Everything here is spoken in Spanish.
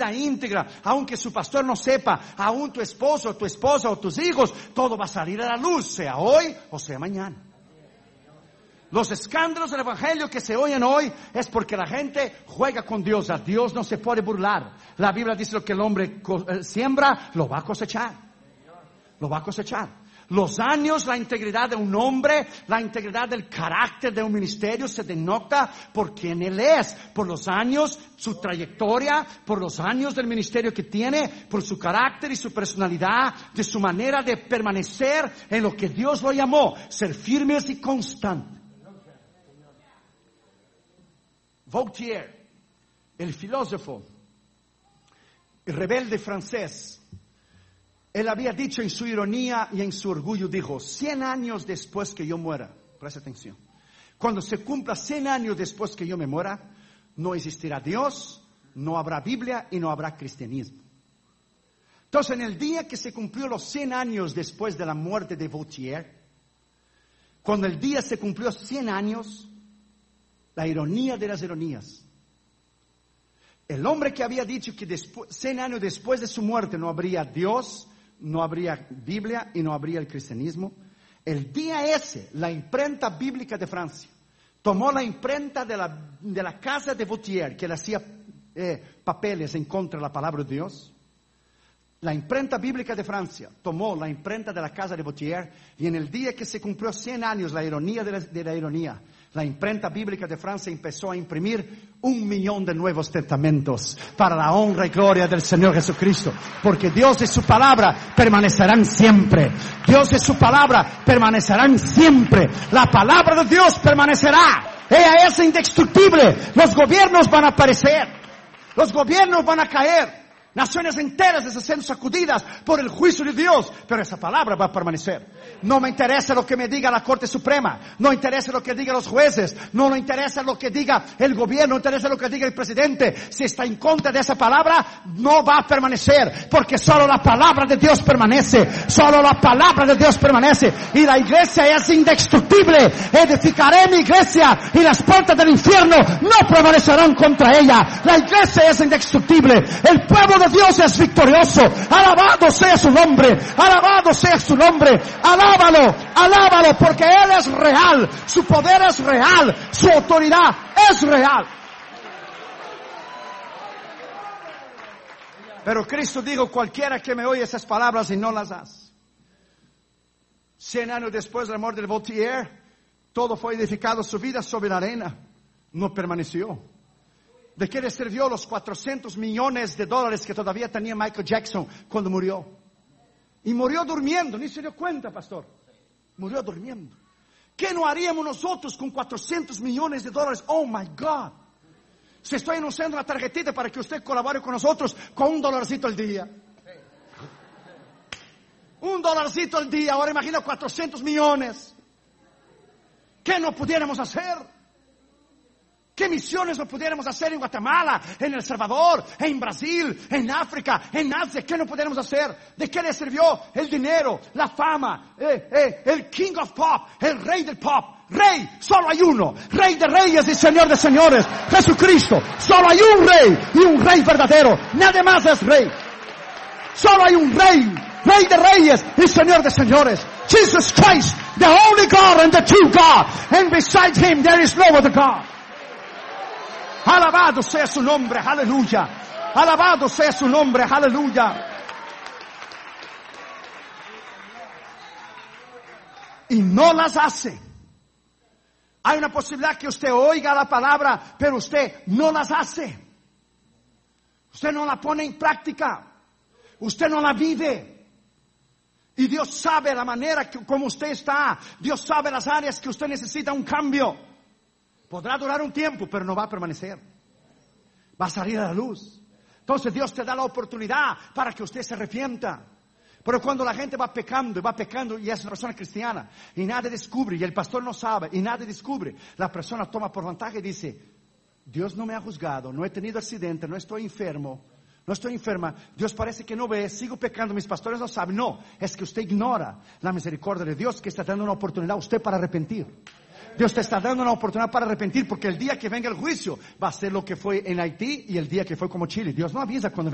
vida íntegra, aunque su pastor no sepa, aún tu esposo, tu esposa o tus hijos, todo va a salir a la luz, sea hoy o sea mañana. Los escándalos del evangelio que se oyen hoy es porque la gente juega con Dios. A Dios no se puede burlar. La Biblia dice lo que el hombre siembra, lo va a cosechar. Lo va a cosechar. Los años, la integridad de un hombre, la integridad del carácter de un ministerio se denota por quién él es, por los años, su trayectoria, por los años del ministerio que tiene, por su carácter y su personalidad, de su manera de permanecer en lo que Dios lo llamó, ser firmes y constantes. Voltaire, el filósofo, el rebelde francés, él había dicho en su ironía y en su orgullo, dijo, 100 años después que yo muera, presta atención, cuando se cumpla 100 años después que yo me muera, no existirá Dios, no habrá Biblia y no habrá cristianismo. Entonces, en el día que se cumplió los 100 años después de la muerte de Voltaire, cuando el día se cumplió 100 años, la ironía de las ironías, el hombre que había dicho que 100 años después de su muerte no habría Dios, no habría Biblia y no habría el cristianismo, el día ese, la imprenta bíblica de Francia tomó la imprenta de la casa de Voltaire, que le hacía papeles en contra de la palabra de Dios. La imprenta bíblica de Francia tomó la imprenta de la casa de Voltaire, y en el día que se cumplió 100 años, la ironía de la ironía, la imprenta bíblica de Francia empezó a imprimir 1 millón de nuevos testamentos para la honra y gloria del Señor Jesucristo. Porque Dios y su palabra permanecerán siempre. Dios y su palabra permanecerán siempre. La palabra de Dios permanecerá. Ella es indestructible. Los gobiernos van a aparecer. Los gobiernos van a caer. Naciones enteras están siendo sacudidas por el juicio de Dios, pero esa palabra va a permanecer. No me interesa lo que me diga la Corte Suprema, no me interesa lo que digan los jueces, no me interesa lo que diga el gobierno, no me interesa lo que diga el presidente. Si está en contra de esa palabra, no va a permanecer, porque solo la palabra de Dios permanece, solo la palabra de Dios permanece, y la iglesia es indestructible. Edificaré mi iglesia y las puertas del infierno no prevalecerán contra ella. La iglesia es indestructible, el pueblo de Dios es victorioso. Alabado sea su nombre, alabado sea su nombre. Alábalo, alábalo, porque Él es real, su poder es real, su autoridad es real. Pero Cristo dijo, cualquiera que me oye esas palabras y no las hace. 100 años después del amor de Voltaire, todo fue edificado, su vida sobre la arena, no permaneció. ¿De qué le sirvió los 400 millones de dólares que todavía tenía Michael Jackson cuando murió? Y murió durmiendo, ni se dio cuenta, pastor. Murió durmiendo. ¿Qué no haríamos nosotros con 400 millones de dólares? Oh my God. Se estoy anunciando una tarjetita para que usted colabore con nosotros con $1 al día. $1 al día. Ahora imagina 400 millones. ¿Qué no pudiéramos hacer? ¿Qué misiones no pudiéramos hacer en Guatemala, en El Salvador, en Brasil, en África, en Asia? ¿Qué no pudiéramos hacer? ¿De qué le sirvió el dinero, la fama, el King of Pop, el rey del pop? Rey, solo hay uno, Rey de reyes y Señor de señores, Jesucristo. Solo hay un rey y un rey verdadero. Nadie más es rey. Solo hay un rey, Rey de reyes y Señor de señores. Jesus Christ, the only God and the true God. And beside Him there is no other God. Alabado sea su nombre, aleluya. Alabado sea su nombre, aleluya. Y no las hace. Hay una posibilidad que usted oiga la palabra, pero usted no las hace. Usted no la pone en práctica. Usted no la vive. Y Dios sabe la manera como usted está. Dios sabe las áreas que usted necesita un cambio. Podrá durar un tiempo, pero no va a permanecer. Va a salir a la luz. Entonces Dios te da la oportunidad para que usted se arrepienta. Pero cuando la gente va pecando y es una persona cristiana y nadie descubre, y el pastor no sabe y nadie descubre, la persona toma por ventaja y dice: Dios no me ha juzgado, no he tenido accidente, no estoy enfermo, no estoy enferma, Dios parece que no ve, sigo pecando, mis pastores no saben. No, es que usted ignora la misericordia de Dios, que está dando una oportunidad a usted para arrepentir. Dios te está dando una oportunidad para arrepentir, porque el día que venga el juicio va a ser lo que fue en Haití y el día que fue como Chile. Dios no avisa cuando